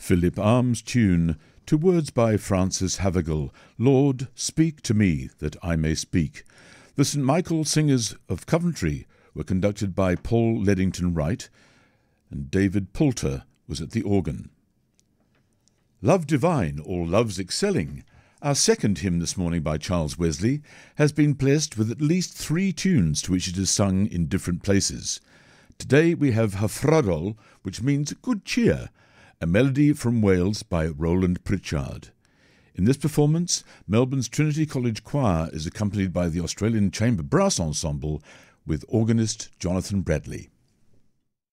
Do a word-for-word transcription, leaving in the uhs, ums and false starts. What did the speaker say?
Philip Arm's tune to words by Francis Havergal, Lord, speak to me that I may speak. The St Michael Singers of Coventry were conducted by Paul Leddington Wright, and David Poulter was at the organ. Love Divine, all loves excelling, our second hymn this morning by Charles Wesley, has been blessed with at least three tunes to which it is sung in different places. Today we have Hyfrydol, which means good cheer, a melody from Wales by Roland Pritchard. In this performance, Melbourne's Trinity College Choir is accompanied by the Australian Chamber Brass Ensemble with organist Jonathan Bradley.